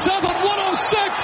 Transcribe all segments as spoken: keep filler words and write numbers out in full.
seven, one oh six.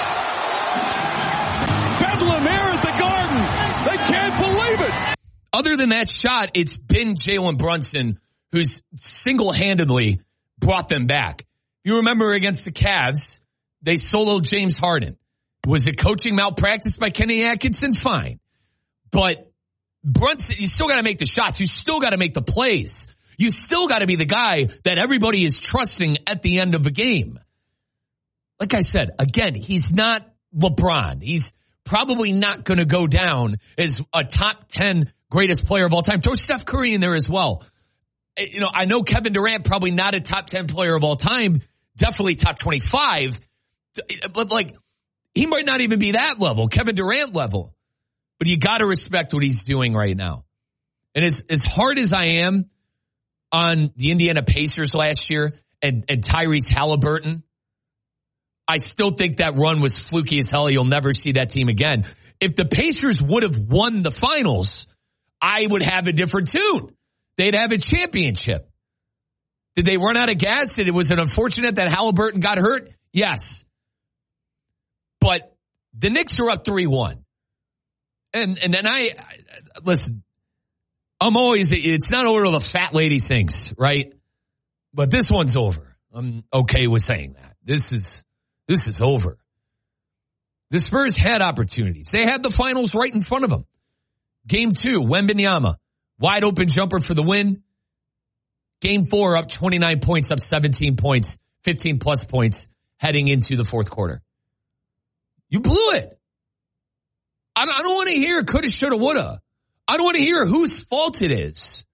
Bedlam here at the Garden. They can't believe it. Other than that shot, it's been Jalen Brunson who's single-handedly brought them back. You remember against the Cavs, they soloed James Harden. Was it coaching malpractice by Kenny Atkinson? Fine. But Brunson, you still got to make the shots. You still got to make the plays. You still got to be the guy that everybody is trusting at the end of a game. Like I said, again, he's not LeBron. He's probably not going to go down as a top ten greatest player of all time. Throw Steph Curry in there as well. You know, I know Kevin Durant, probably not a top ten player of all time, definitely top twenty-five, but like, he might not even be that level, Kevin Durant level. But you got to respect what he's doing right now. And as, as hard as I am on the Indiana Pacers last year and, and Tyrese Halliburton, I still think that run was fluky as hell. You'll never see that team again. If the Pacers would have won the finals, I would have a different tune. They'd have a championship. Did they run out of gas? Did it was it unfortunate that Halliburton got hurt? Yes. But the Knicks are up three one. And and then I, I listen, I'm always, it's not over till the fat lady sings, right? But this one's over. I'm okay with saying that. This is this is over. The Spurs had opportunities. They had the finals right in front of them. Game two, Wembanyama, wide open jumper for the win. Game four, up twenty-nine points, up seventeen points, fifteen plus points heading into the fourth quarter. You blew it. I don't, I don't want to hear coulda, shoulda, woulda. I don't want to hear whose fault it is.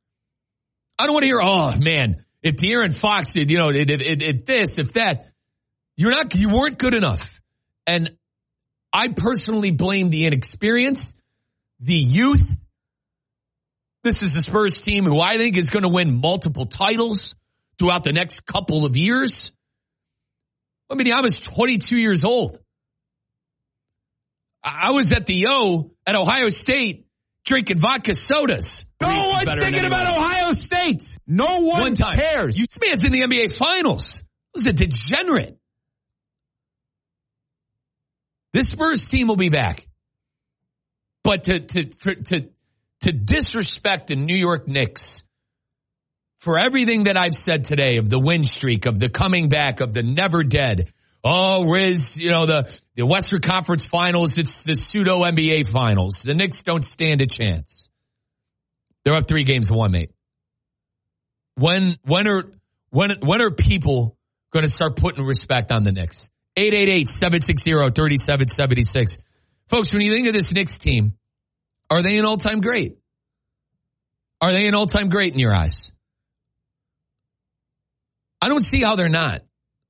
I don't want to hear, oh man, if De'Aaron Fox did, you know, if, if, if this, if that, you're not, you weren't good enough. And I personally blame the inexperience, the youth. This is the Spurs team who I think is going to win multiple titles throughout the next couple of years. I mean, I was twenty-two years old. I was at the O at Ohio State drinking vodka sodas. No one's thinking about Ohio State. No one, one time. cares. This man's in the N B A Finals. This is a degenerate. This Spurs team will be back. But to to to to disrespect the New York Knicks for everything that I've said today of the win streak, of the coming back, of the never dead. Oh, Riz, you know, the, the Western Conference Finals, it's the pseudo N B A Finals. The Knicks don't stand a chance. They're up three games to one, mate. When when are when when are people going to start putting respect on the Knicks? eight eight eight, seven six zero, three seven seven six. Folks, when you think of this Knicks team, are they an all-time great? Are they an all-time great in your eyes? I don't see how they're not.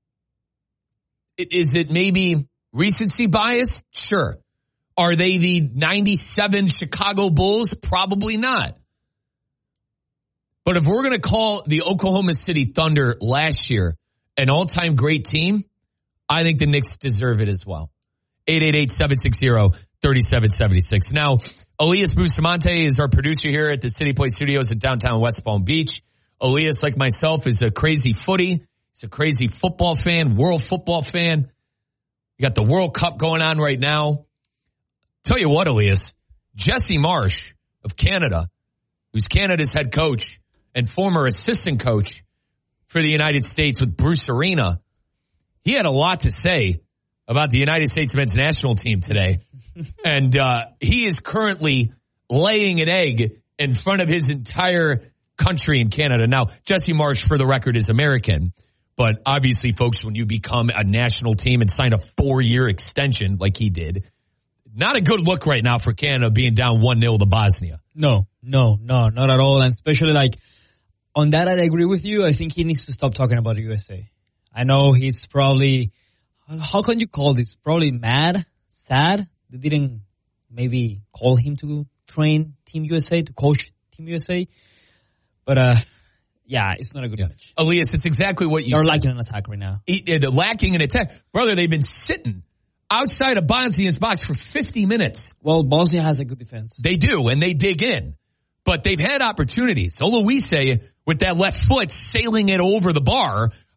Is it maybe recency bias? Sure. Are they the ninety-seven Chicago Bulls? Probably not. But if we're going to call the Oklahoma City Thunder last year an all-time great team, I think the Knicks deserve it as well. eight eight eight, seven six zero, three seven seven six. Now, Elias Bustamante is our producer here at the City Place Studios in downtown West Palm Beach. Elias, like myself, is a crazy footy. He's a crazy football fan, world football fan. You got the World Cup going on right now. Tell you what, Elias, Jesse Marsh of Canada, who's Canada's head coach and former assistant coach for the United States with Bruce Arena, he had a lot to say about the United States men's national team today. And uh, he is currently laying an egg in front of his entire country in Canada. Now, Jesse Marsh, for the record, is American. But obviously, folks, when you become a national team and sign a four-year extension like he did, not a good look right now for Canada being down one nil to Bosnia. No, no, no, not at all. And especially, like, on that, I agree with you. I think he needs to stop talking about the U S A. I know he's probably, how can you call this? Probably mad, sad. They didn't maybe call him to train Team U S A, to coach Team U S A. But, uh, yeah, it's not a good yeah. image. Elias, it's exactly what you They're said. lacking an attack right now. He, they're lacking an attack. Brother, they've been sitting outside of Bosnia's box for fifty minutes. Well, Bosnia has a good defense. They do, and they dig in. But they've had opportunities. Oluwise, with that left foot, sailing it over the bar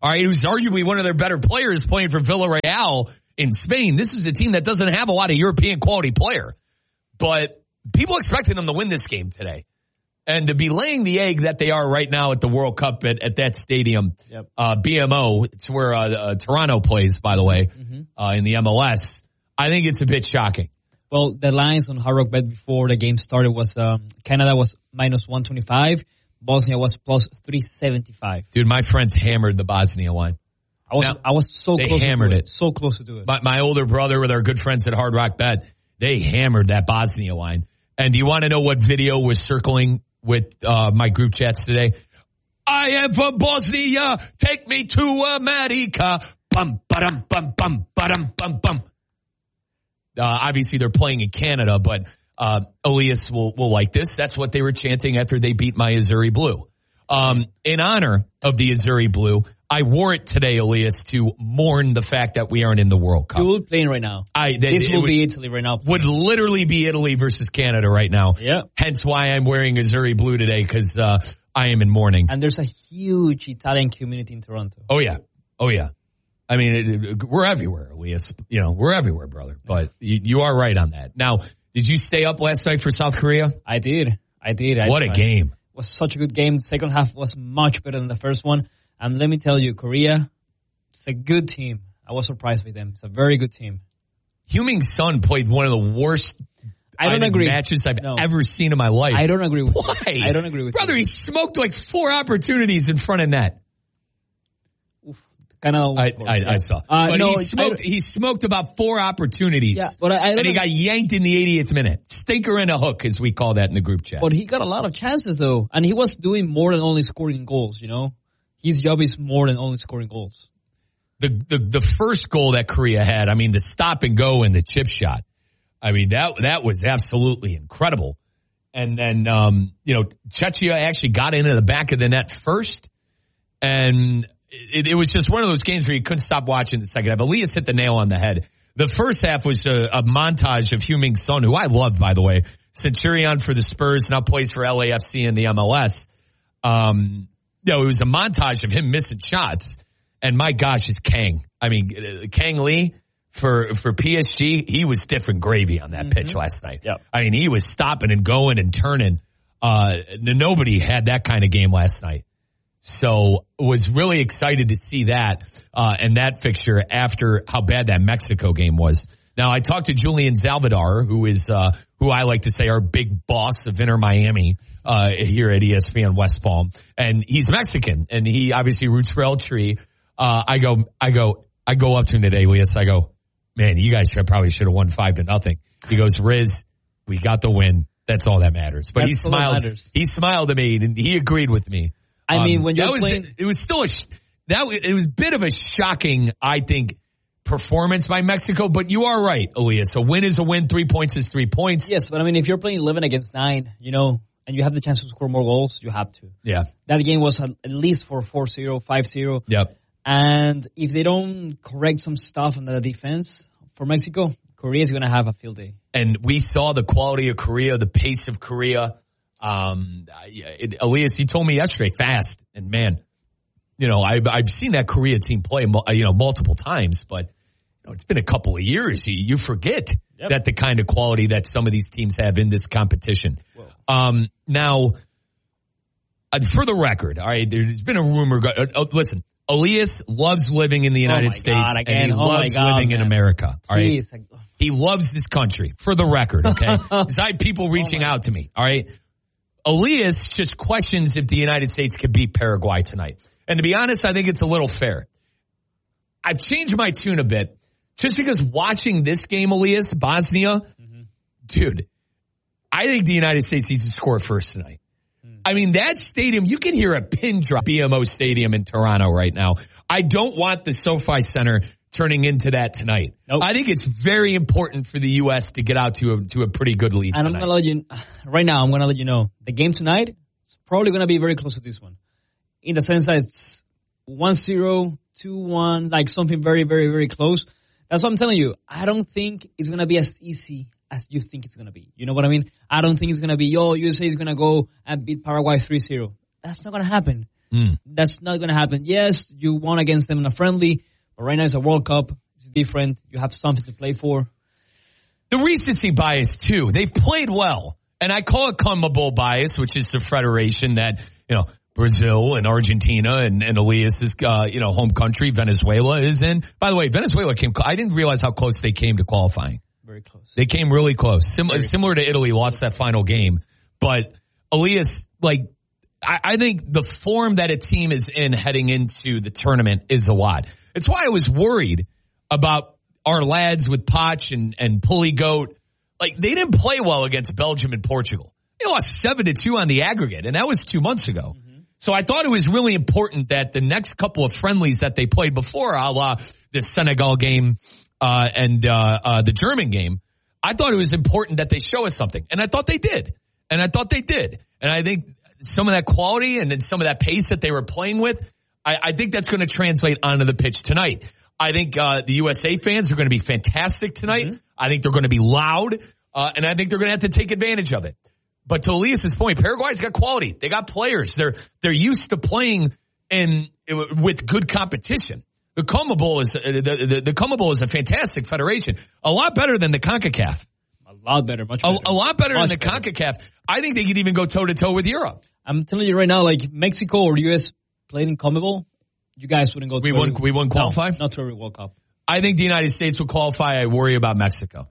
all right, who's arguably one of their better players playing for Villarreal in Spain. This is a team that doesn't have a lot of European quality player. But people expected them to win this game today. And to be laying the egg that they are right now at the World Cup at, at that stadium, yep. uh, B M O, it's where uh, uh, Toronto plays, by the way, mm-hmm. uh, in the M L S. I think it's a bit shocking. Well, the lines on Hard Rock Bet before the game started was um, Canada was minus one twenty-five, Bosnia was plus three seventy-five. Dude, my friends hammered the Bosnia line. I was now, I was so they close hammered to do it. it. So close to do it. My, my older brother with our good friends at Hard Rock Bet, they hammered that Bosnia line. And do you want to know what video was circling with uh, my group chats today? I am from Bosnia. Take me to America. Bum, ba-dum, bum, bum, ba-dum, bum, bum. Uh, obviously, they're playing in Canada, but uh, Elias will, will like this. That's what they were chanting after they beat my Azzurri Blue. Um, in honor of the Azzurri Blue, I wore it today, Elias, to mourn the fact that we aren't in the World Cup. You will play right now. I, they, this will would, be Italy right now. Would literally be Italy versus Canada right now. Yeah. Hence why I'm wearing Azzurri Blue today, because uh, I am in mourning. And there's a huge Italian community in Toronto. Oh, yeah. Oh, yeah. I mean, it, it, we're everywhere, Elias. You know, we're everywhere, brother. But you, you are right on that. Now, did you stay up last night for South Korea? I did. I did. I what tried. a game. It was such a good game. The second half was much better than the first one. And let me tell you, Korea, it's a good team. I was surprised with them. It's a very good team. Heung-min Son played one of the worst I don't agree. matches I've no. ever seen in my life. I don't agree with Why? you. I don't agree with Brother, you. he smoked like four opportunities in front of net. Canada I, I, yeah. I saw. Uh, but no, he smoked I, he smoked about four opportunities. Yeah, but I, I don't and he know. got yanked in the eightieth minute. Stinker and a hook, as we call that in the group chat. But he got a lot of chances, though. And he was doing more than only scoring goals, you know? His job is more than only scoring goals. The, the the first goal that Korea had, I mean, the stop and go and the chip shot, I mean, that that was absolutely incredible. And then, um, you know, Czechia actually got into the back of the net first. And it, it was just one of those games where you couldn't stop watching the second half. Elias hit the nail on the head. The first half was a, a montage of Heung-min Son, who I love, by the way. Centurion for the Spurs, now plays for L A F C in the M L S. Um, you know, it was a montage of him missing shots. And my gosh, it's Kang. I mean, Kang Lee for for P S G, he was different gravy on that mm-hmm. pitch last night. Yep. I mean, he was stopping and going and turning. Uh, nobody had that kind of game last night. So was really excited to see that uh, and that fixture after how bad that Mexico game was. Now, I talked to Julian Zalvadar, who is uh, who I like to say our big boss of Inter Miami uh, here at E S P N West Palm, and he's Mexican, and he obviously roots for El Tri. Uh, I go, I go, I go up to him today, Elias. I go, man, you guys should, probably should have won five to nothing. He goes, Riz, we got the win. That's all that matters. But That's he smiled. He smiled at me, and he agreed with me. I um, mean, when you're was, playing, it was still a that it was a bit of a shocking, I think, performance by Mexico. But you are right, Elias. A win is a win. Three points is three points. Yes, but I mean, if you're playing eleven against nine, you know, and you have the chance to score more goals, you have to. Yeah. That game was at least for four zero, five zero. Yep. And if they don't correct some stuff on the defense for Mexico, Korea is going to have a field day. And we saw the quality of Korea, the pace of Korea. Um, it, Elias, he told me yesterday, fast. And man, you know, I've, I've seen that Korea team play, you know, multiple times, but you know, it's been a couple of years. You, you forget yep. that the kind of quality that some of these teams have in this competition. Whoa. Um, now, uh, for the record, all right, there's been a rumor. Uh, uh, listen. Elias loves living in the United oh States, God, and he oh loves God, living man. in America. All right, Please. He loves this country, for the record, okay? Because I had people reaching oh out to me, all right? Elias just questions if the United States could beat Paraguay tonight. And to be honest, I think it's a little fair. I've changed my tune a bit, just because watching this game, Elias, Bosnia, mm-hmm. dude, I think the United States needs to score first tonight. I mean, that stadium, you can hear a pin drop. B M O Stadium in Toronto right now. I don't want the SoFi Center turning into that tonight. Nope. I think it's very important for the U S to get out to a, to a pretty good lead and tonight. I'm going to let you, right now, I'm going to let you know, the game tonight is probably going to be very close to this one. In the sense that it's one zero, two one, like something very, very, very close. That's what I'm telling you. I don't think it's going to be as easy as you think it's going to be. You know what I mean? I don't think it's going to be, yo, U S A is going to go and beat Paraguay three zero. That's not going to happen. Mm. That's not going to happen. Yes, you won against them in a friendly, but right now it's a World Cup. It's different. You have something to play for. The recency bias, too. They've played well. And I call it CONMEBOL bias, which is the federation that, you know, Brazil and Argentina and, and Elias's, uh, you know, home country, Venezuela, is in. By the way, Venezuela came, I didn't realize how close they came to qualifying. Very close. They came really close. Sim- Very similar to Italy, lost that final game. But Elias, like, I, I think the form that a team is in heading into the tournament is a lot. It's why I was worried about our lads with Poch and, and Pulley Goat. Like, they didn't play well against Belgium and Portugal. They lost seven to two on the aggregate, and that was two months ago. Mm-hmm. So I thought it was really important that the next couple of friendlies that they played before, a la the Senegal game uh, and uh, uh, the German game, I thought it was important that they show us something. And I thought they did. And I thought they did. And I think some of that quality and then some of that pace that they were playing with, I, I think that's going to translate onto the pitch tonight. I think uh, the U S A fans are going to be fantastic tonight. Mm-hmm. I think they're going to be loud, uh, and I think they're going to have to take advantage of it. But to Elias's point, Paraguay's got quality. They got players. They're they're used to playing in with good competition. The CONMEBOL is the the, the CONMEBOL is a fantastic federation, a lot better than the CONCACAF. A lot better, much better. A, a lot better much than the better. CONCACAF. I think they could even go toe to toe with Europe. I'm telling you right now, like Mexico or U S played in CONMEBOL, you guys wouldn't go to We wouldn't we wouldn't qualify? No, not to a World Cup. I think the United States would qualify. I worry about Mexico.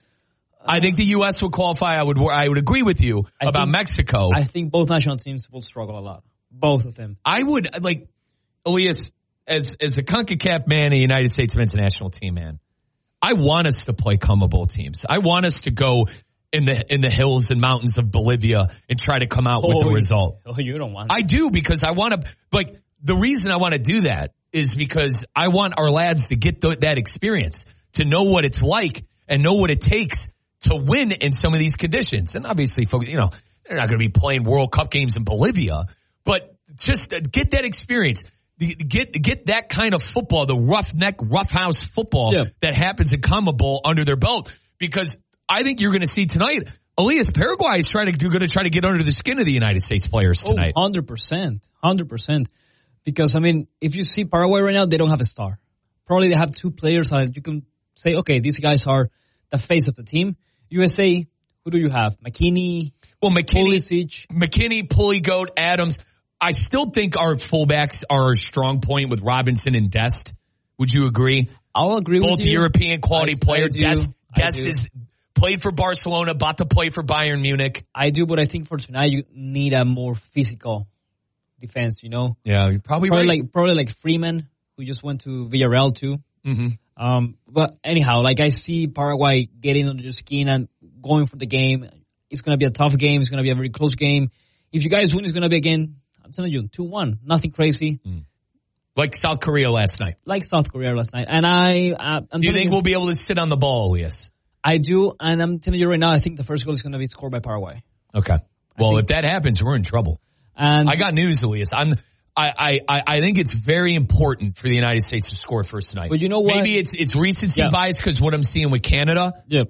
I think the U S would qualify. I would I would agree with you I about think, Mexico. I think both national teams will struggle a lot. Both of them. I would, like, Elias, as as a CONCACAF man, a United States men's national team man, I want us to play CONMEBOL teams. I want us to go in the in the hills and mountains of Bolivia and try to come out oh, with a result. Oh, you don't want I that. do, because I want to, like, the reason I want to do that is because I want our lads to get th- that experience, to know what it's like and know what it takes to win in some of these conditions. And obviously, folks, you know, they're not going to be playing World Cup games in Bolivia, but just get that experience. Get get that kind of football, the roughneck, roughhouse football yeah. that happens in CONMEBOL under their belt. Because I think you're going to see tonight, Elias, Paraguay is trying to going to try to get under the skin of the United States players tonight. Oh, one hundred percent. one hundred percent. Because, I mean, if you see Paraguay right now, they don't have a star. Probably they have two players that you can say, okay, these guys are the face of the team. U S A, who do you have? McKinney, well, McKinney, Pulisic. McKinney, Pulley Goat, Adams. I still think our fullbacks are a strong point with Robinson and Dest. Would you agree? I'll agree Both with you. Both European quality I, players. I do. Dest, I Dest do. is played for Barcelona, about to play for Bayern Munich. I do, but I think for tonight you need a more physical defense, you know? Yeah, you're probably, probably right. like probably like Freeman, who just went to Villarreal too. Mm-hmm. Um, but anyhow, like I see Paraguay getting under the skin and going for the game. It's going to be a tough game. It's going to be a very close game. If you guys win, it's going to be again, I'm telling you, two one. Nothing crazy. Mm. Like South Korea last night. Like South Korea last night. And I, uh, I'm do you think you, we'll be able to sit on the ball, Elias? I do, and I'm telling you right now, I think the first goal is going to be scored by Paraguay. Okay. Well, think, if that happens, we're in trouble. And I got news, Elias. I'm. I, I, I think it's very important for the United States to score first tonight. But you know what? Maybe it's it's recency yeah. bias because what I'm seeing with Canada. Yep.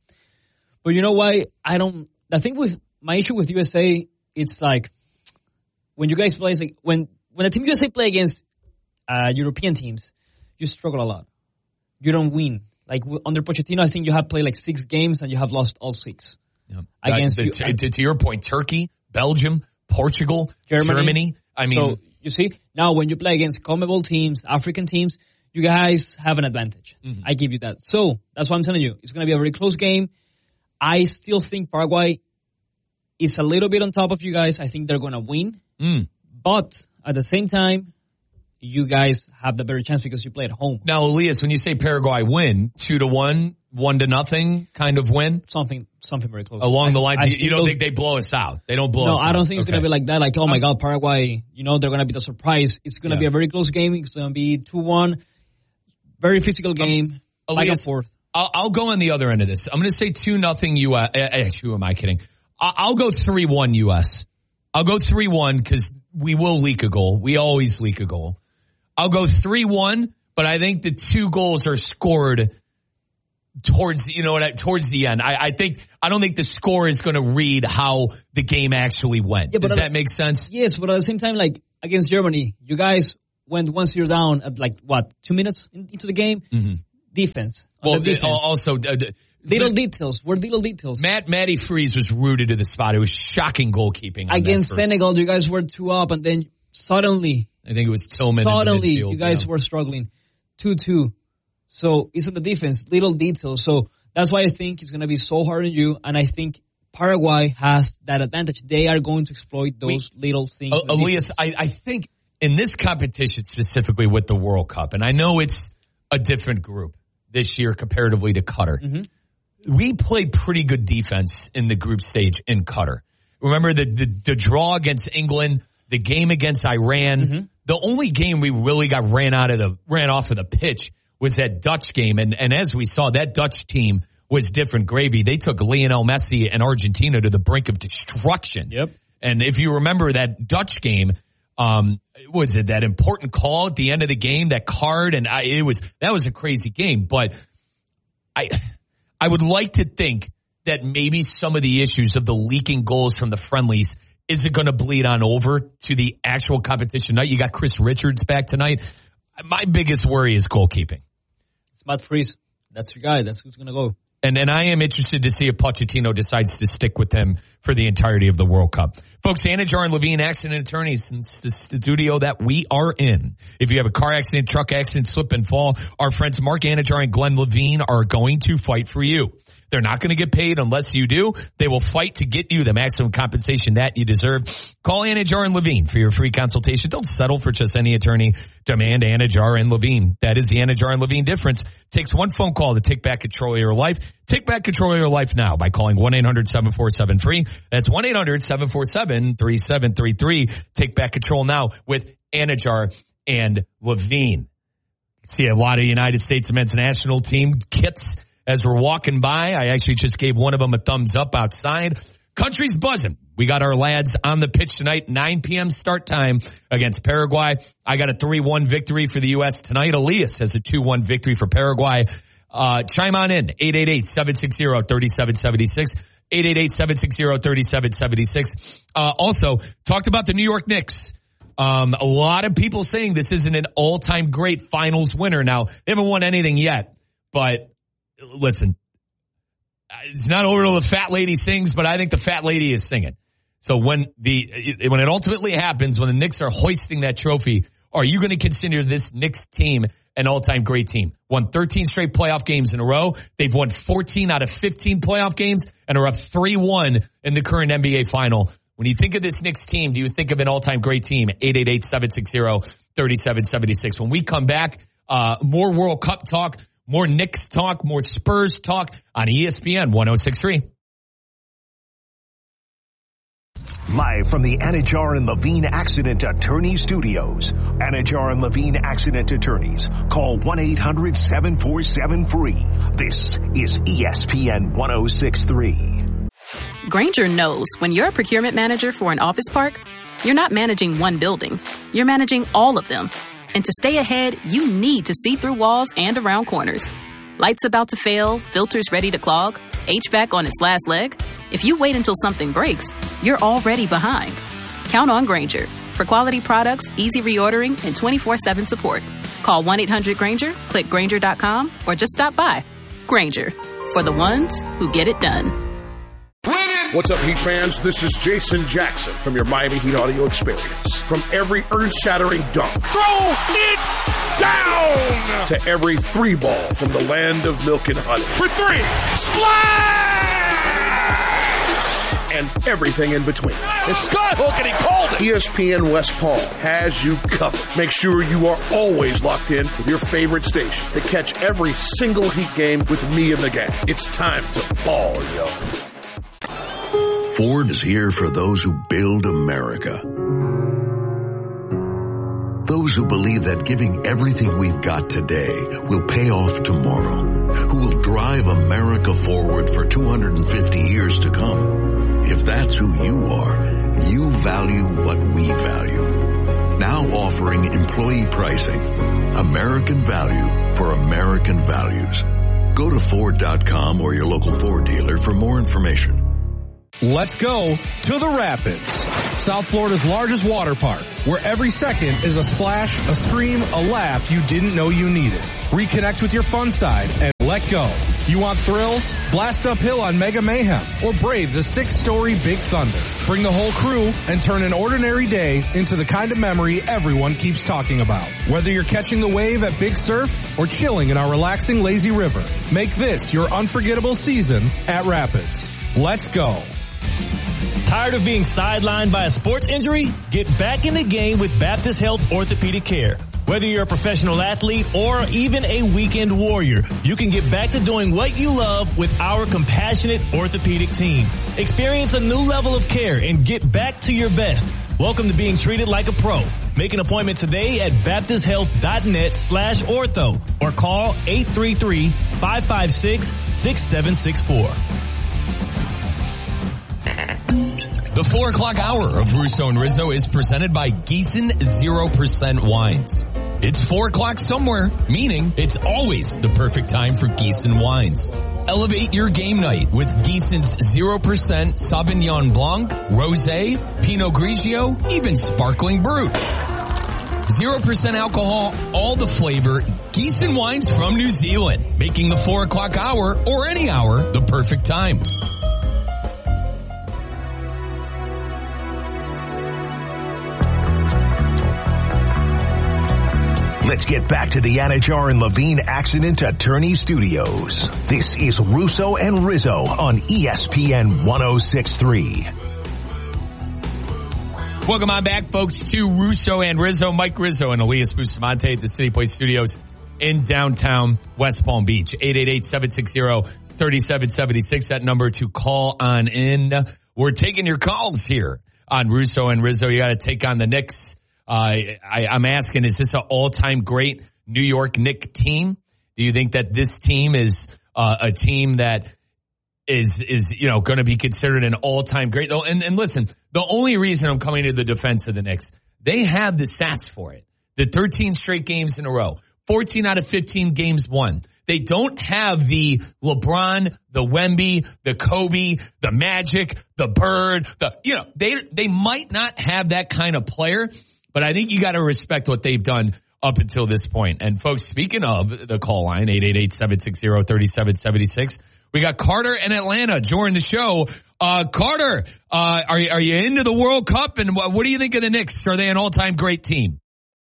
But you know why I don't? I think with my issue with U S A, it's like when you guys play, like when when a team U S A play against uh, European teams, you struggle a lot. You don't win. Like under Pochettino, I think you have played like six games and you have lost all six. Yeah. Against uh, you, to, to, to your point, Turkey, Belgium, Portugal, Germany. Germany. I mean. So, you see, now when you play against CONMEBOL teams, African teams, you guys have an advantage. Mm-hmm. I give you that. So that's what I'm telling you. It's going to be a very close game. I still think Paraguay is a little bit on top of you guys. I think they're going to win. Mm. But at the same time, you guys have the better chance because you play at home. Now, Elias, when you say Paraguay win, two to one, one to nothing kind of win? Something something very close. Along the lines, I, I you, you don't those, think they blow us out? They don't blow no, us out? No, I don't think it's okay. going to be like that. Like, oh my God, Paraguay, you know, they're going to be the surprise. It's going to yeah. be a very close game. It's going to be two one. Very physical game. Um, back and forth. I'll, I'll go on the other end of this. I'm going to say two nothing U S. Uh, who am I kidding? I'll, I'll go three one U S. I'll go three one because we will leak a goal. We always leak a goal. I'll go three one, but I think the two goals are scored towards, you know, towards the end. I, I think, I don't think the score is going to read how the game actually went. Yeah, Does that make sense? Yes, but at the same time, like against Germany, you guys went one zero down at like, what, two minutes in, into the game? Mm-hmm. Defense. Well, defense. also, uh, little details. Were little details. Matt Matty Freeze was rooted to the spot. It was shocking goalkeeping. Against Senegal, you guys were two up, and then suddenly, I think it was Tillman. Suddenly, in the midfield, you guys yeah. were struggling. two two. So it's in the defense, little details. So that's why I think it's going to be so hard on you. And I think Paraguay has that advantage. They are going to exploit those we, little things. Uh, Elias, I, I think in this competition specifically with the World Cup, and I know it's a different group this year comparatively to Qatar. Mm-hmm. We played pretty good defense in the group stage in Qatar. Remember the, the, the draw against England, the game against Iran. Mm-hmm. The only game we really got ran out of the ran off of the pitch was that Dutch game. And, and as we saw, that Dutch team was different gravy. They took Lionel Messi and Argentina to the brink of destruction. Yep. And if you remember that Dutch game, um, was it that important call at the end of the game, that card? And I, it was, that was a crazy game. But I, I would like to think that maybe some of the issues of the leaking goals from the friendlies isn't going to bleed on over to the actual competition night. You got Chris Richards back tonight. My biggest worry is goalkeeping. It's Matt Freeze. That's your guy. That's who's going to go. And and I am interested to see if Pochettino decides to stick with him for the entirety of the World Cup. Folks, Anajar and Levine, accident attorneys, in the studio that we are in. If you have a car accident, truck accident, slip and fall, our friends Mark Anajar and Glenn Levine are going to fight for you. They're not going to get paid unless you do. They will fight to get you the maximum compensation that you deserve. Call Anajar and Levine for your free consultation. Don't settle for just any attorney. Demand Anajar and Levine. That is the Anajar and Levine difference. It takes one phone call to take back control of your life. Take back control of your life now by calling one eight hundred seven four seven free. That's one eight hundred seven four seven three seven three three. Take back control now with Anajar and Levine. See a lot of United States men's national team kits as we're walking by. I actually just gave one of them a thumbs up outside. Country's buzzing. We got our lads on the pitch tonight, nine p.m. start time against Paraguay. I got a three one victory for the U S tonight. Elias has a two one victory for Paraguay. Uh, chime on in, eight eight eight, seven six zero, three seven seven six, eight eight eight, seven six zero, three seven seven six. Uh, also, talked about the New York Knicks. Um, a lot of people saying this isn't an all-time great finals winner. Now, they haven't won anything yet, but listen, it's not over till the fat lady sings, but I think the fat lady is singing. So when the when it ultimately happens, when the Knicks are hoisting that trophy, are you going to consider this Knicks team an all-time great team? Won thirteen straight playoff games in a row. They've won fourteen out of fifteen playoff games and are up three one in the current N B A final. When you think of this Knicks team, do you think of an all-time great team? eight eight eight, seven six zero, three seven seven six. When we come back, uh, more World Cup talk. More Knicks talk, more Spurs talk on E S P N one oh six point three. Live from the Anajar and Levine Accident Attorney Studios. Anajar and Levine Accident Attorneys. Call one eight hundred seven four seven free. This is E S P N one oh six point three. Grainger knows when you're a procurement manager for an office park, you're not managing one building. You're managing all of them. And to stay ahead, you need to see through walls and around corners. Lights about to fail, filters ready to clog, H V A C on its last leg. If you wait until something breaks, you're already behind. Count on Grainger for quality products, easy reordering, and twenty-four seven support. Call one eight hundred Grainger, click Grainger dot com, or just stop by. Grainger, for the ones who get it done. What's up, Heat fans? This is Jason Jackson from your Miami Heat audio experience. From every earth-shattering dunk, throw it down, to every three ball from the land of milk and honey. For three, splash! And everything in between. It's Skyhook and he called it! E S P N West Palm has you covered. Make sure you are always locked in with your favorite station to catch every single Heat game with me and the gang. It's time to ball, yo. Ford is here for those who build America. Those who believe that giving everything we've got today will pay off tomorrow. Who will drive America forward for two hundred fifty years to come. If that's who you are, you value what we value. Now offering employee pricing. American value for American values. Go to Ford dot com or your local Ford dealer for more information. Let's go to the Rapids, South Florida's largest water park, where every second is a splash, a scream, a laugh you didn't know you needed. Reconnect with your fun side and let go. You want thrills? Blast uphill on Mega Mayhem or brave the six-story Big Thunder. Bring the whole crew and turn an ordinary day into the kind of memory everyone keeps talking about. Whether you're catching the wave at Big Surf or chilling in our relaxing lazy river, make this your unforgettable season at Rapids. Let's go. Tired of being sidelined by a sports injury? Get back in the game with Baptist Health Orthopedic Care. Whether you're a professional athlete or even a weekend warrior, you can get back to doing what you love with our compassionate orthopedic team. Experience a new level of care and get back to your best. Welcome to being treated like a pro. Make an appointment today at baptist health dot net slash ortho or call eight three three, five five six, six seven six four. The four o'clock hour of Russo and Rizzo is presented by Gießen zero percent Wines. It's four o'clock somewhere, meaning it's always the perfect time for Gießen wines. Elevate your game night with Gießen's zero percent Sauvignon Blanc, Rosé, Pinot Grigio, even Sparkling Brut. zero percent alcohol, all the flavor, Gießen wines from New Zealand, making the four o'clock hour or any hour the perfect time. Let's get back to the Anajar and Levine Accident Attorney Studios. This is Russo and Rizzo on E S P N one oh six point three. Welcome on back, folks, to Russo and Rizzo. Mike Rizzo and Elias Bustamante at the City Place Studios in downtown West Palm Beach. eight eight eight, seven six zero, three seven seven six, that number to call on in. We're taking your calls here on Russo and Rizzo. You got to take on the Knicks. Uh, I, I'm asking, is this an all-time great New York Knicks team? Do you think that this team is uh, a team that is, is you know, going to be considered an all-time great? And, and listen, the only reason I'm coming to the defense of the Knicks, they have the stats for it. The thirteen straight games in a row, fourteen out of fifteen games won. They don't have the LeBron, the Wemby, the Kobe, the Magic, the Bird, the, you know, they, they might not have that kind of player. But I think you got to respect what they've done up until this point. And folks, speaking of the call line, eight eight eight, seven six zero, three seven seven six, we got Carter in Atlanta joining the show. Uh, Carter, uh, are you, are you into the World Cup? And what, what do you think of the Knicks? Are they an all-time great team?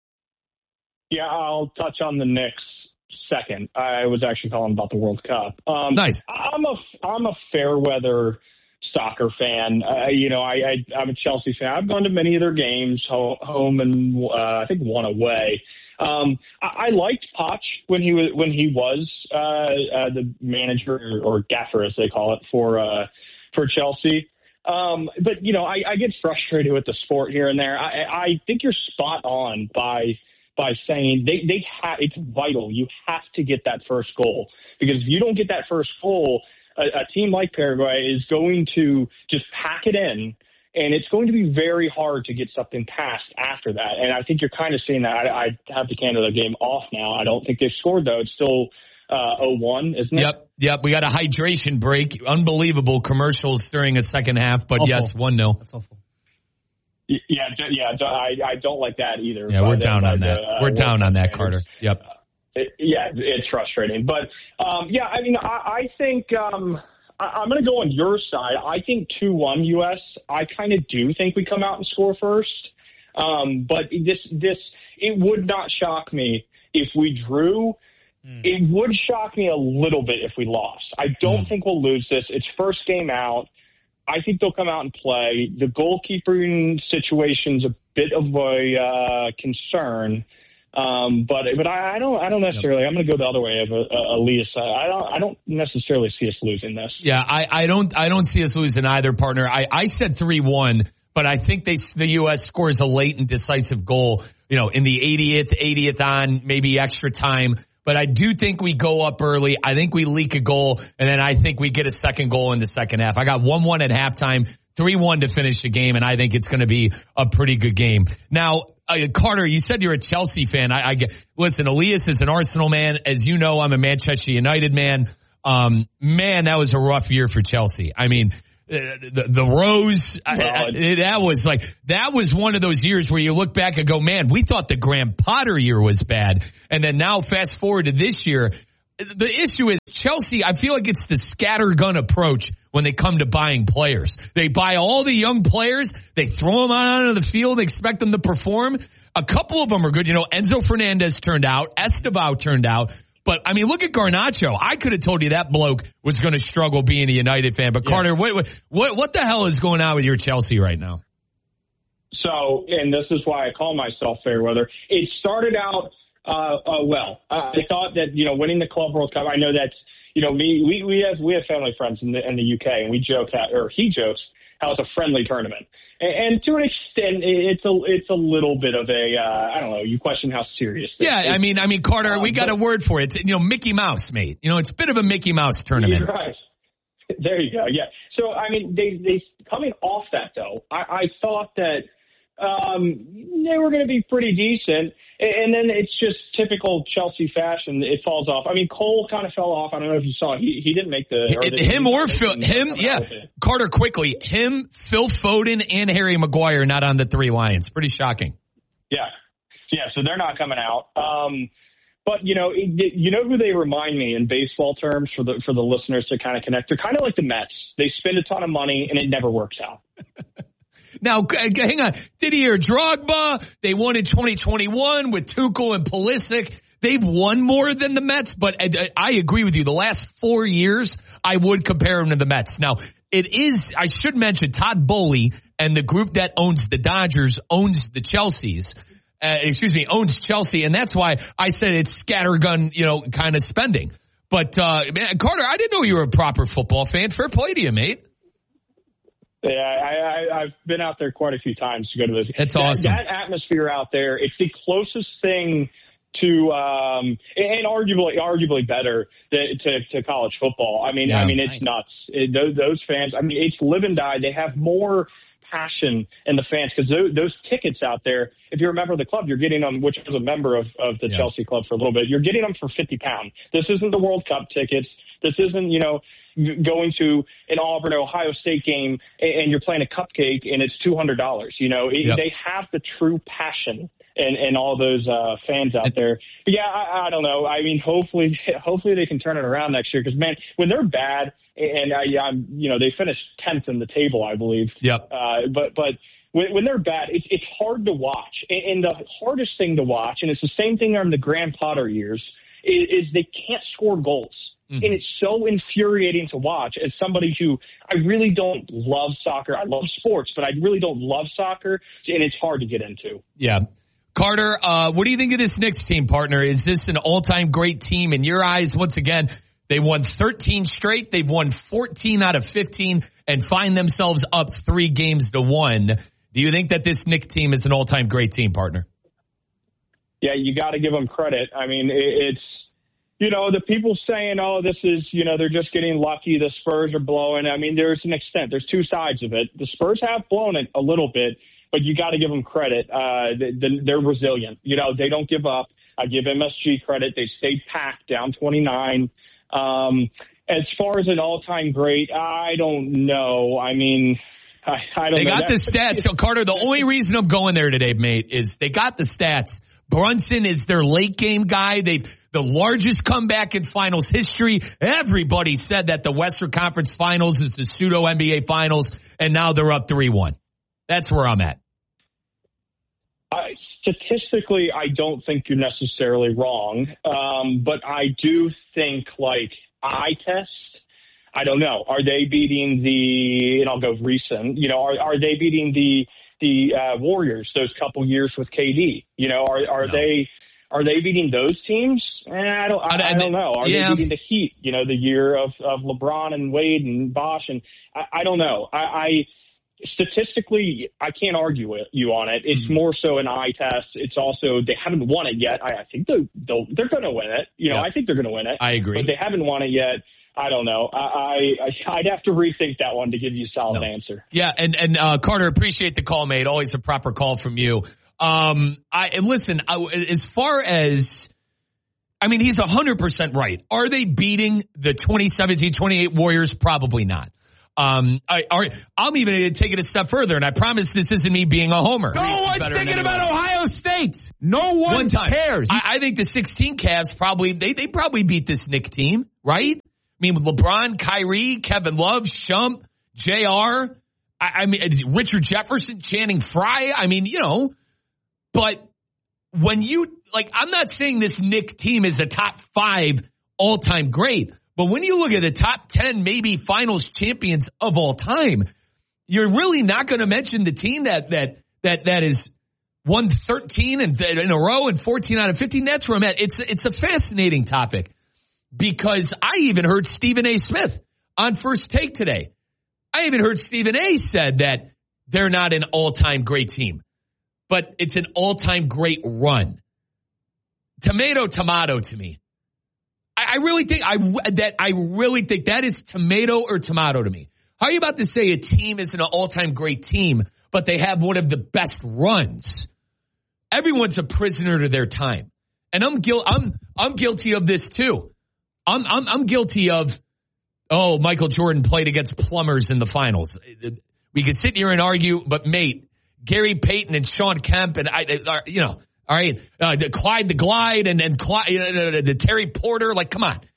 Yeah, I'll touch on the Knicks second. I was actually calling about the World Cup. Um, nice. I'm a, I'm a fair weather soccer fan. Uh, you know, I, I, I'm a Chelsea fan. I've gone to many of their games, home and uh, I think one away. Um, I, I liked Poch when he was when he was uh, uh, the manager, or gaffer as they call it, for uh, for Chelsea. Um, but you know, I, I get frustrated with the sport here and there. I, I think you're spot on by by saying they they ha- it's vital. You have to get that first goal, because if you don't get that first goal, A, a team like Paraguay is going to just pack it in, and it's going to be very hard to get something past after that. And I think you're kind of seeing that. I, I have the Canada game off now. I don't think they've scored, though. It's still uh, oh one, isn't it? Yep, yep. We got a hydration break. Unbelievable commercials during a second half, but awful. Yes, one nil. That's awful. Yeah, yeah. I, I don't like that either. Yeah, we're down on that. Uh, we're down on that, Carter. Yep. It, yeah, it's frustrating. But, um, yeah, I mean, I, I think um, I, I'm going to go on your side. I think two one U S. I kind of do think we come out and score first. Um, but this, this, it would not shock me if we drew. Mm. It would shock me a little bit if we lost. I don't mm. think we'll lose this. It's first game out. I think they'll come out and play. The goalkeeping situation's a bit of a uh, concern. Um, but but I, I don't I don't necessarily. I'm going to go the other way of uh, Elias. I don't I don't necessarily see us losing this. Yeah, I, I don't I don't see us losing either, partner. I, I said three one, but I think they the U S scores a late and decisive goal. You know, in the eightieth, eightieth on, maybe extra time. But I do think we go up early. I think we leak a goal, and then I think we get a second goal in the second half. I got one one at halftime, three one to finish the game, and I think it's going to be a pretty good game. Now, uh, Carter, you said you're a Chelsea fan. I, I get, listen, Elias is an Arsenal man. As you know, I'm a Manchester United man. Um, man, that was a rough year for Chelsea. I mean, the, the Rose, I, I, that was like, that was one of those years where you look back and go, man, we thought the Graham Potter year was bad. And then now fast forward to this year, the issue is Chelsea, I feel like it's the scattergun approach when they come to buying players. They buy all the young players, they throw them out onto the field, they expect them to perform. A couple of them are good. You know, Enzo Fernandez turned out, Estevao turned out. But, I mean, look at Garnacho. I could have told you that bloke was going to struggle being a United fan. But, yeah. Carter, what, what what the hell is going on with your Chelsea right now? So, and this is why I call myself fair weather. It started out uh, uh, well. Uh, I thought that, you know, winning the Club World Cup, I know that's, you know, me, we, we have we have family friends in the, in the U K, and we joke, how, or he jokes, how it's a friendly tournament. And, and to an extent, it's a it's a little bit of a, uh, I don't know, you question how serious this Yeah, is. I mean, I mean, Carter, um, we got but, a word for it. It's, you know, Mickey Mouse, mate. You know, it's a bit of a Mickey Mouse tournament. Right. There you go, yeah. So, I mean, they, they coming off that, though, I, I thought that um, they were going to be pretty decent. And then it's just typical Chelsea fashion. It falls off. I mean, Cole kind of fell off. I don't know if you saw. He he didn't make the. Or it, him or Phil. Him, yeah. Carter, quickly. Him, Phil Foden, and Harry Maguire not on the three Lions. Pretty shocking. Yeah, yeah. So they're not coming out. Um, but you know, it, you know who they remind me in baseball terms for the for the listeners to kind of connect. They're kind of like the Mets. They spend a ton of money and it never works out. Now, hang on. Didier Drogba, they won in twenty twenty-one with Tuchel and Pulisic. They've won more than the Mets, but I, I agree with you. The last four years, I would compare them to the Mets. Now, it is, I should mention, Todd Boehly and the group that owns the Dodgers owns the Chelseas. Uh, excuse me, owns Chelsea, and that's why I said it's scattergun, you know, kind of spending. But, uh, man, Carter, I didn't know you were a proper football fan. Fair play to you, mate. Yeah, I, I, I've been out there quite a few times to go to this. It's that, awesome. That atmosphere out there, it's the closest thing to, um, and arguably, arguably better to, to, to college football. I mean, yeah, I mean, it's nice. nuts. It, those, those fans, I mean, it's live and die. They have more passion in the fans because those, those tickets out there, if you remember the club, you're getting them, which was a member of, of the yeah. Chelsea club for a little bit, you're getting them for fifty pounds. This isn't the World Cup tickets. This isn't, you know, going to an Auburn Ohio State game and you're playing a cupcake and it's two hundred dollars. You know, yep. They have the true passion and, and all those uh, fans out there. But yeah, I, I don't know. I mean, hopefully, hopefully they can turn it around next year because, man, when they're bad and I, I'm, you know, they finished tenth in the table, I believe. Yep. Uh, but, but when, when they're bad, it's, it's hard to watch. And, and the hardest thing to watch, and it's the same thing on the Graham Potter years, is, is they can't score goals. Mm-hmm. And it's so infuriating to watch as somebody who I really don't love soccer. I love sports, but I really don't love soccer, and it's hard to get into. Yeah. Carter, uh, what do you think of this Knicks team, partner? Is this an all-time great team in your eyes? Once again, they won thirteen straight. They've won fourteen out of fifteen and find themselves up three games to one. Do you think that this Knicks team is an all-time great team, partner? Yeah, you got to give them credit. I mean, it's, you know, the people saying, oh, this is, you know, they're just getting lucky. The Spurs are blowing. I mean, there's an extent. There's two sides of it. The Spurs have blown it a little bit, but you got to give them credit. Uh, they, they're resilient. You know, they don't give up. I give M S G credit. They stayed packed down twenty-nine. Um, as far as an all-time great, I don't know. I mean, I, I don't they know. They got That's, the stats. So, Carter, the only reason I'm going there today, mate, is they got the stats. Brunson is their late game guy. They've the largest comeback in finals history. Everybody said that the Western Conference Finals is the pseudo N B A Finals, and now they're up three one. That's where I'm at. Uh, statistically, I don't think you're necessarily wrong, um, but I do think, like, eye test, I don't know. Are they beating the, and I'll go recent, you know, are, are they beating the the uh, Warriors those couple years with K D? You know, are are no. they are they beating those teams? Eh, I don't I, I don't know. Are yeah. they beating the Heat? You know, the year of, of LeBron and Wade and Bosh, and I, I don't know. I, I statistically I can't argue with you on it. It's mm-hmm. more so an eye test. It's also they haven't won it yet. I, I think they're they're going to win it. You know, yeah. I think they're going to win it. I agree, but they haven't won it yet. I don't know. I, I I'd have to rethink that one to give you a solid no. answer. Yeah, and and uh, Carter, appreciate the call, mate. Always a proper call from you. Um, I and listen, I, as far as, I mean, he's one hundred percent right. Are they beating the twenty seventeen twenty-eight Warriors? Probably not. Um, I, are, I'm even going to take it a step further, and I promise this isn't me being a homer. No one's thinking about Ohio State. No one, one time. cares. I, I think the sixteen Cavs probably, they, they probably beat this Knick team, right? I mean, with LeBron, Kyrie, Kevin Love, Shump, J R, I, I mean, Richard Jefferson, Channing Frye. I mean, you know, but when you, like, I'm not saying this Knick team is a top five all-time great, but when you look at the top ten, maybe finals champions of all time, you're really not going to mention the team that, that, that, that is won thirteen in, in a row and fourteen out of fifteen. That's where I'm at. It's, it's a fascinating topic because I even heard Stephen A. Smith on First Take today. I even heard Stephen A. said that they're not an all-time great team, but it's an all-time great run. Tomato, tomato to me. I, I really think I that I really think that is tomato or tomato to me. How are you about to say a team is an all-time great team, but they have one of the best runs? Everyone's a prisoner to their time, and I'm guil- I'm I'm guilty of this too. I'm I'm I'm guilty of. Oh, Michael Jordan played against plumbers in the finals. We could sit here and argue, but mate, Gary Payton and Sean Kemp and I, uh, you know, all right, uh, the Clyde the Glide and and Clyde, uh, the Terry Porter. Like, come on.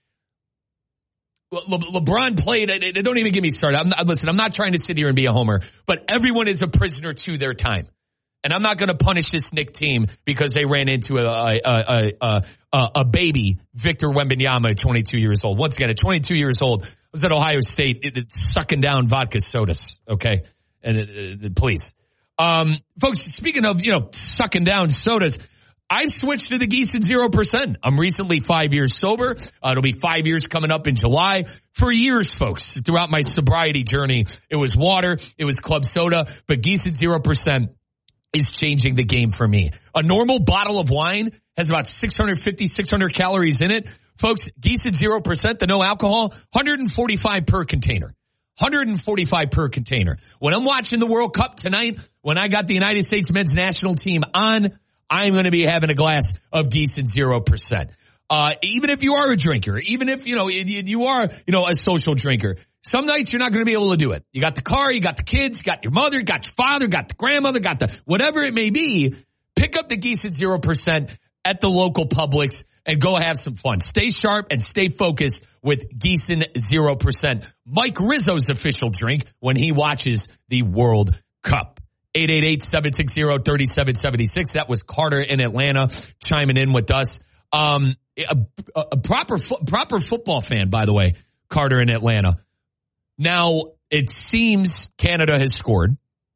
Le- Le- LeBron played. Uh, don't even get me started. I'm not, listen, I'm not trying to sit here and be a homer, but everyone is a prisoner to their time, and I'm not going to punish this Knick team because they ran into a a a, a, a, a baby, Victor Wembanyama, twenty-two years old. Once again, at twenty-two years old. Was at Ohio State, it, it's sucking down vodka sodas, okay? And it, it, it, please. Um, folks, speaking of, you know, sucking down sodas, I've switched to the Gießen zero percent. I'm recently five years sober. Uh, it'll be five years coming up in July. For years, folks, throughout my sobriety journey, it was water, it was club soda, but Gießen zero percent is changing the game for me. A normal bottle of wine has about six fifty, six hundred calories in it. Folks, Gießen zero percent, the no alcohol, one forty-five per container. one forty-five per container. When I'm watching the World Cup tonight, when I got the United States men's national team on, I'm going to be having a glass of Gießen zero percent. Uh, even if you are a drinker, even if, you know, you are, you know, a social drinker, some nights you're not going to be able to do it. You got the car, you got the kids, you got your mother, you got your father, got the grandmother, got the, whatever it may be, pick up the Gießen zero percent at the local Publix and go have some fun. Stay sharp and stay focused with Gießen zero percent. Mike Rizzo's official drink when he watches the World Cup. eight eight eight, seven six zero, three seven seven six. That was Carter in Atlanta chiming in with us. Um, a, a proper fo- proper football fan, by the way, Carter in Atlanta. Now, it seems Canada has scored.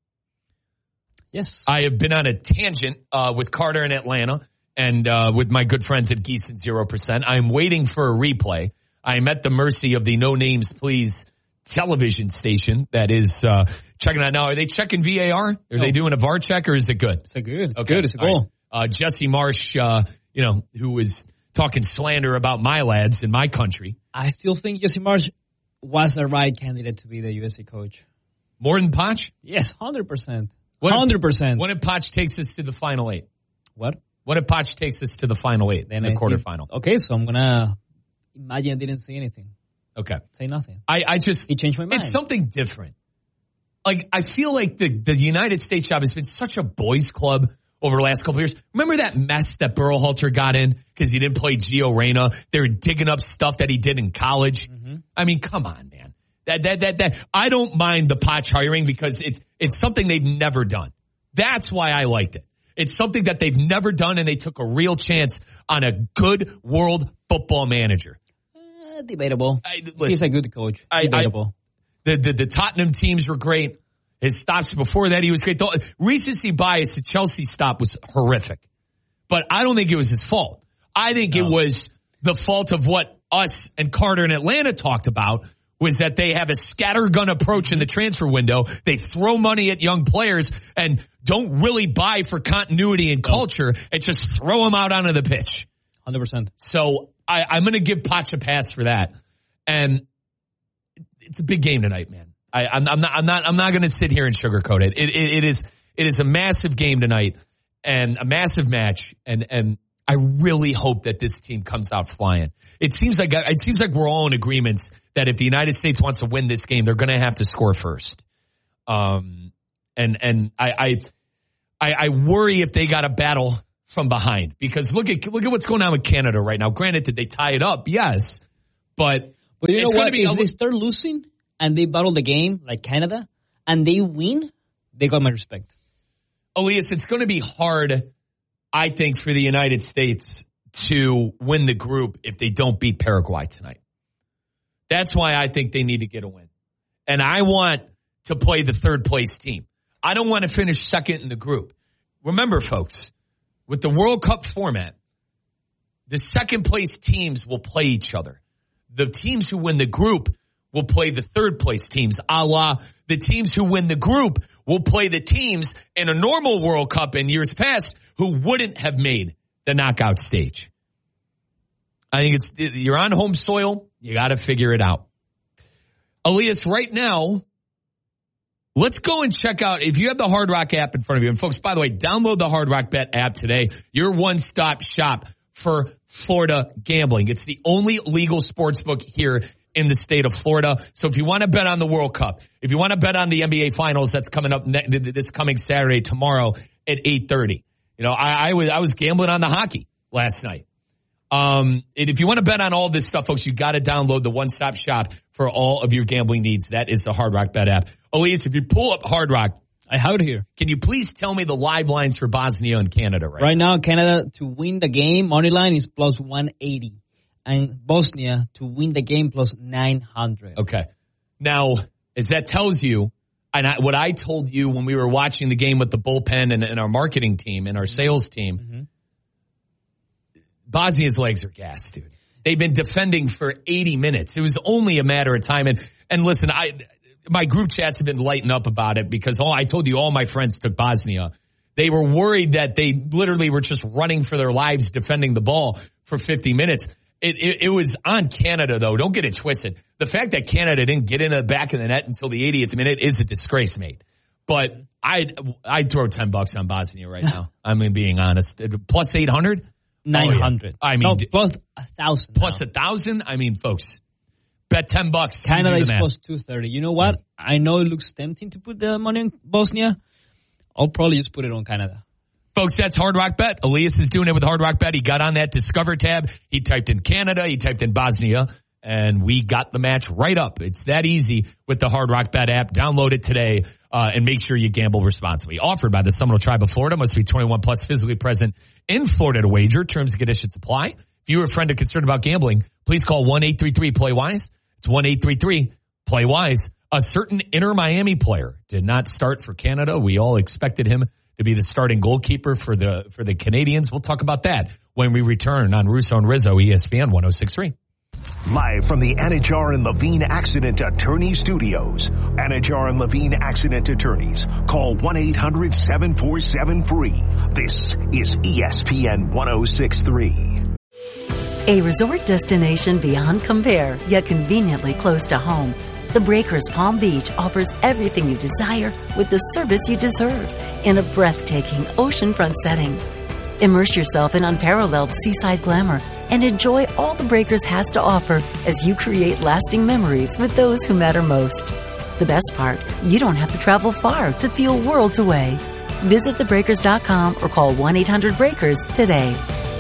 Yes. I have been on a tangent uh, with Carter in Atlanta. And uh, with my good friends at Gießen zero percent, I'm waiting for a replay. I'm at the mercy of the No Names Please television station that is uh, checking out now. Are they checking V A R? Are no. they doing a V A R check, or is it good? It's a good. It's okay. good. It's a goal. Right. Uh, Jesse Marsh, uh, you know, who was talking slander about my lads in my country. I still think Jesse Marsh was the right candidate to be the U S A coach. More than Poch? Yes, one hundred percent. one hundred percent. What if Poch takes us to the final eight? What? What if Poch takes us to the final eight, then the I quarterfinal? Think, okay, so I'm going to imagine I didn't say anything. Okay. Say nothing. I, I just... He changed my mind. It's something different. Like, I feel like the, the United States job has been such a boys club over the last couple of years. Remember that mess that Berhalter got in because he didn't play Gio Reyna? They were digging up stuff that he did in college. Mm-hmm. I mean, come on, man. That that that that I don't mind the Poch hiring because it's it's something they've never done. That's why I liked it. It's something that they've never done, and they took a real chance on a good world football manager. Uh, debatable. I, listen, He's a good coach. Debatable. I, I, the, the the Tottenham teams were great. His stops before that, he was great. The recency bias, the Chelsea stop was horrific. But I don't think it was his fault. I think no. it was the fault of what us and Carter in Atlanta talked about, was that they have a scattergun approach in the transfer window. They throw money at young players and don't really buy for continuity and culture no. and just throw them out onto the pitch. one hundred percent. So I, I'm going to give Poch a pass for that. And it's a big game tonight, man. I, I'm, I'm not. I'm not. I'm not going to sit here and sugarcoat it. It, it. it is. It is a massive game tonight and a massive match. And and I really hope that this team comes out flying. It seems like it seems like we're all in agreement that if the United States wants to win this game, they're going to have to score first. Um, and and I, I I I worry if they got to battle from behind, because look at look at what's going on with Canada right now. Granted, did they tie it up? Yes, but but you know it's what? Be if a, they start losing and they battle the game like Canada and they win, they got my respect. Elias, it's going to be hard, I think, for the United States to win the group if they don't beat Paraguay tonight. That's why I think they need to get a win. And I want to play the third place team. I don't want to finish second in the group. Remember, folks, with the World Cup format, the second place teams will play each other. The teams who win the group will play the third place teams, a la the teams who win the group will play the teams in a normal World Cup in years past who wouldn't have made the knockout stage. I think it's you're on home soil. You got to figure it out. Elias, right now, let's go and check out, if you have the Hard Rock app in front of you. And folks, by the way, download the Hard Rock Bet app today. Your one-stop shop for Florida gambling. It's the only legal sports book here in the state of Florida. So if you want to bet on the World Cup, if you want to bet on the N B A Finals that's coming up ne- this coming Saturday, tomorrow at eight thirty. You know, I, I was I was gambling on the hockey last night. Um, and if you want to bet on all this stuff, folks, you got to download the one-stop shop for all of your gambling needs. That is the Hard Rock Bet app. Elias, if you pull up Hard Rock, I have it here. Can you please tell me the live lines for Bosnia and Canada right, right now? Right now, Canada to win the game, money line is plus one eighty. And Bosnia to win the game plus nine hundred. Okay. Now, as that tells you, and I, what I told you when we were watching the game with the bullpen and, and our marketing team and our sales team, mm-hmm. Bosnia's legs are gassed, dude. They've been defending for eighty minutes. It was only a matter of time. And, and listen, I my group chats have been lighting up about it because all I told you all my friends took Bosnia. They were worried that they literally were just running for their lives defending the ball for fifty minutes. It, it, it was on Canada, though. Don't get it twisted. The fact that Canada didn't get into the back of the net until the eightieth minute is a disgrace, mate. But I'd, I'd throw ten bucks on Bosnia right now. I mean, being honest. Plus eight hundred? nine hundred. Oh, yeah. I mean, no, plus one thousand. Plus one thousand? I mean, folks, bet ten bucks. Canada is plus two thirty. You know what? I know it looks tempting to put the money on Bosnia. I'll probably just put it on Canada. Folks, that's Hard Rock Bet. Elias is doing it with Hard Rock Bet. He got on that Discover tab. He typed in Canada. He typed in Bosnia. And we got the match right up. It's that easy with the Hard Rock Bet app. Download it today uh, and make sure you gamble responsibly. Offered by the Seminole Tribe of Florida. Must be twenty-one plus, physically present in Florida to wager. Terms and conditions apply. If you or a friend are concerned about gambling, please call one eight three three play wise. It's one eight three three play wise. A certain Inter Miami player did not start for Canada. We all expected him to be the starting goalkeeper for the for the Canadians. We'll talk about that when we return on Russo and Rizzo, E S P N one oh six point three. Live from the Anajar and Levine Accident Attorney Studios. Anajar and Levine Accident Attorneys. Call one eight hundred seven four seven free. This is E S P N one oh six point three. A resort destination beyond compare, yet conveniently close to home. The Breakers Palm Beach offers everything you desire with the service you deserve in a breathtaking oceanfront setting. Immerse yourself in unparalleled seaside glamour and enjoy all the Breakers has to offer as you create lasting memories with those who matter most. The best part, you don't have to travel far to feel worlds away. Visit the breakers dot com or call one eight hundred breakers today.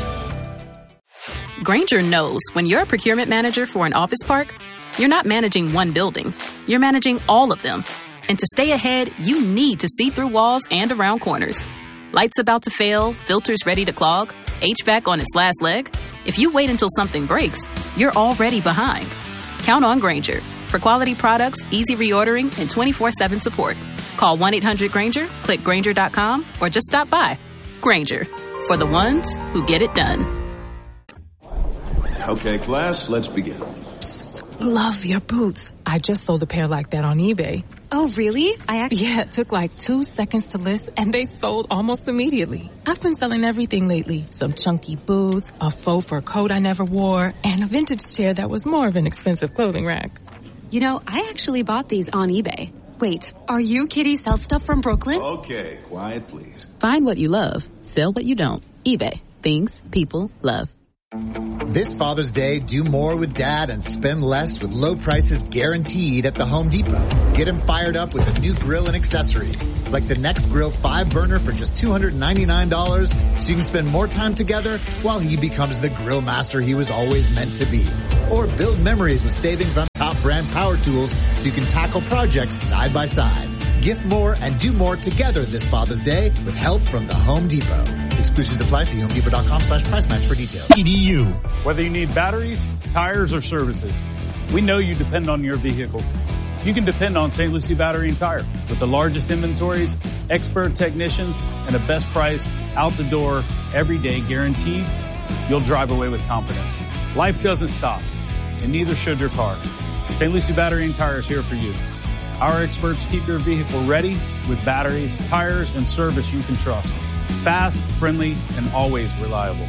Grainger knows when you're a procurement manager for an office park, you're not managing one building. You're managing all of them. And to stay ahead, you need to see through walls and around corners. Lights about to fail, filters ready to clog, H V A C on its last leg. If you wait until something breaks, you're already behind. Count on Grainger for quality products, easy reordering, and twenty-four seven support. Call one eight hundred Grainger, click Grainger dot com, or just stop by. Grainger, for the ones who get it done. Okay, class, let's begin. Love your boots. I just sold a pair like that on eBay. Oh, really? I actually... Yeah, it took like two seconds to list, and they sold almost immediately. I've been selling everything lately. Some chunky boots, a faux fur coat I never wore, and a vintage chair that was more of an expensive clothing rack. You know, I actually bought these on eBay. Wait, are you Kitty Sell Stuff from Brooklyn? Okay, quiet please. Find what you love. Sell what you don't. eBay. Things people love. This Father's Day, do more with Dad and spend less with low prices guaranteed at the Home Depot. Get him fired up with a new grill and accessories, like the Next Grill five burner for just two hundred ninety-nine dollars, so you can spend more time together while he becomes the grill master he was always meant to be. Or build memories with savings on top brand power tools so you can tackle projects side by side. Gift more and do more together this Father's Day with help from the Home Depot. Exclusions apply. See homedepot.com slash price match for details. E D U. Whether you need batteries, tires, or services, we know you depend on your vehicle. You can depend on Saint Lucie Battery and Tire. With the largest inventories, expert technicians, and the best price out the door every day guaranteed, you'll drive away with confidence. Life doesn't stop, and neither should your car. Saint Lucie Battery and Tire is here for you. Our experts keep your vehicle ready with batteries, tires, and service you can trust. Fast, friendly, and always reliable.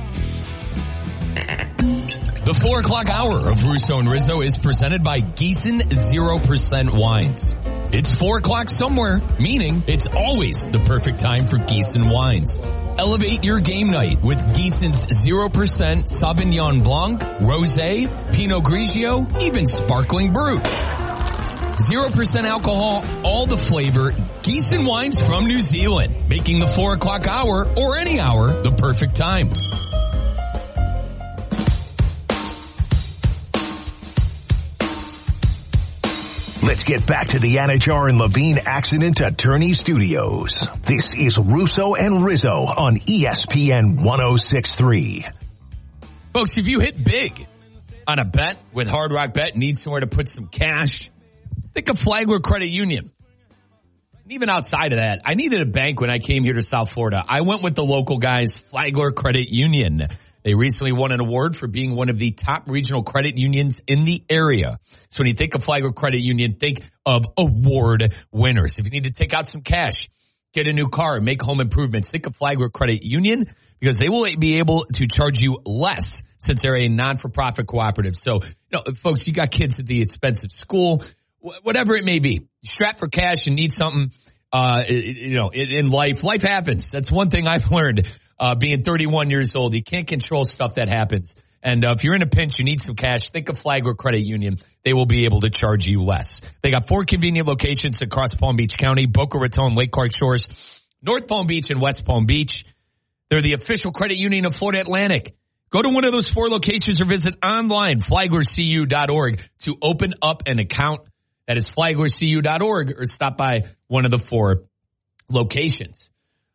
The four o'clock hour of Russo and Rizzo is presented by Gießen zero percent Wines. It's four o'clock somewhere, meaning it's always the perfect time for Gießen wines. Elevate your game night with Gießen's zero percent Sauvignon Blanc, Rosé, Pinot Grigio, even Sparkling Brut. zero percent alcohol, all the flavor, Gießen wines from New Zealand, making the four o'clock hour or any hour the perfect time. Let's get back to the Anajar and Levine Accident Attorney Studios. This is Russo and Rizzo on E S P N one oh six point three. Folks, if you hit big on a bet with Hard Rock Bet, need somewhere to put some cash, think of Flagler Credit Union. And even outside of that, I needed a bank when I came here to South Florida. I went with the local guys, Flagler Credit Union. They recently won an award for being one of the top regional credit unions in the area. So when you think of Flagler Credit Union, think of award winners. If you need to take out some cash, get a new car, make home improvements, think of Flagler Credit Union because they will be able to charge you less since they're a non-for-profit cooperative. So, you know, folks, you got kids at the expensive school, whatever it may be, strapped for cash and need something, uh, you know, in life. Life happens. That's one thing I've learned. Uh, being thirty-one years old, you can't control stuff that happens. And uh, if you're in a pinch, you need some cash, think of Flagler Credit Union. They will be able to charge you less. They got four convenient locations across Palm Beach County, Boca Raton, Lake Clark Shores, North Palm Beach, and West Palm Beach. They're the official credit union of Florida Atlantic. Go to one of those four locations or visit online, flagler c u dot org, to open up an account. That is flagler c u dot org, or stop by one of the four locations.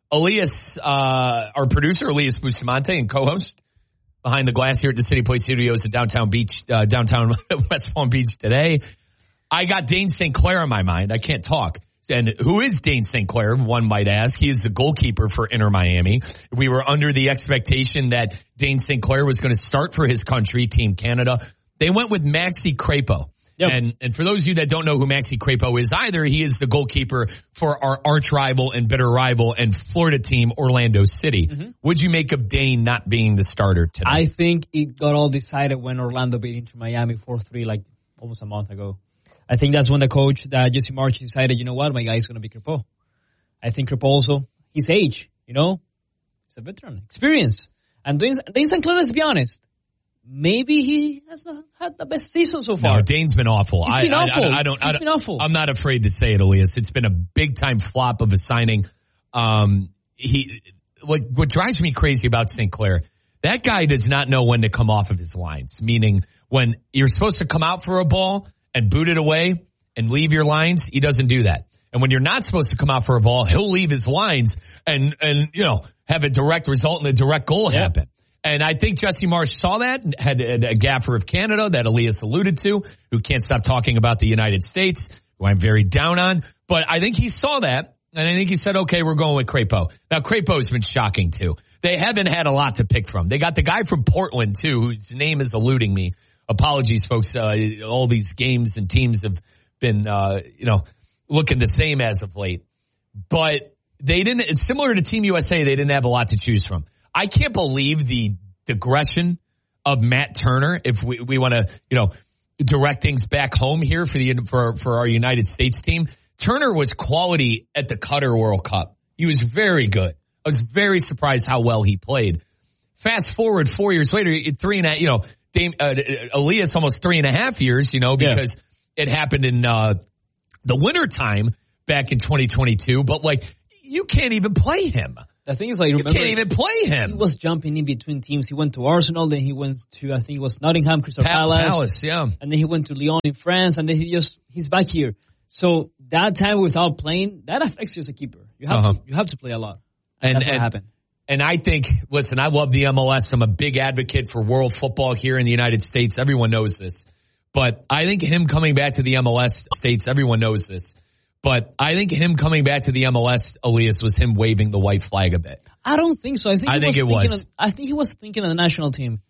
Elias, uh, our producer, Elias Bustamante, and co-host behind the glass here at the City Place Studios in downtown Beach, uh, downtown West Palm Beach today. I got Dane Saint Clair on my mind. I can't talk. And who is Dane Saint Clair? One might ask. He is the goalkeeper for Inter Miami. We were under the expectation that Dane Saint Clair was going to start for his country, Team Canada. They went with Maxi Crepeau. Yep. And and for those of you that don't know who Maxi Crepeau is either, he is the goalkeeper for our arch rival and bitter rival and Florida team, Orlando City. Mm-hmm. What'd you make of Dane not being the starter today? I think it got all decided when Orlando beat Inter Miami four three, like almost a month ago. I think that's when the coach, that Jesse March, decided, you know what, my guy is going to be Crepeau. I think Crepeau also, his age, you know, he's a veteran, experience. And Dane Saint Clair, let's be honest, maybe he has not had the best season so far. No, Dane's been awful. He's been I, awful. I, I, I don't. He's I don't, been awful. I'm not afraid to say it, Elias. It's been a big time flop of a signing. Um, he what what drives me crazy about Saint Clair, that guy does not know when to come off of his lines. Meaning, when you're supposed to come out for a ball and boot it away and leave your lines, he doesn't do that. And when you're not supposed to come out for a ball, he'll leave his lines and and you know have a direct result and a direct goal yeah. happen. And I think Jesse Marsh saw that, had a gaffer of Canada that Elias alluded to, who can't stop talking about the United States, who I'm very down on. But I think he saw that, and I think he said, okay, we're going with Crepeau. Now, Crepeau's been shocking, too. They haven't had a lot to pick from. They got the guy from Portland, too, whose name is eluding me. Apologies, folks. Uh, all these games and teams have been, uh, you know, looking the same as of late. But they didn't, it's similar to Team U S A, they didn't have a lot to choose from. I can't believe the digression of Matt Turner. If we, we want to, you know, directing's back home here for the for for our United States team. Turner was quality at the Qatar World Cup. He was very good. I was very surprised how well he played. Fast forward four years later, three and a you know, Dame, uh, Elias almost three and a half years, you know, because yeah. it happened in uh, the wintertime back in twenty twenty-two. But like, you can't even play him. The thing is, like, you remember, can't even play him. He was jumping in between teams. He went to Arsenal, then he went to, I think it was Nottingham, Crystal Pal- Palace. Palace, yeah. And then he went to Lyon in France, and then he just, he's back here. So that time without playing, that affects you as a keeper. You have uh-huh. to, you have to play a lot. And, That's and, what happened. And I think, listen, I love the M L S. I'm a big advocate for world football here in the United States. Everyone knows this. But I think him coming back to the M L S States, everyone knows this. But I think him coming back to the M L S, Elias, was him waving the white flag a bit. I don't think so. I think, I he think was it was. Of, I think he was thinking of the national team.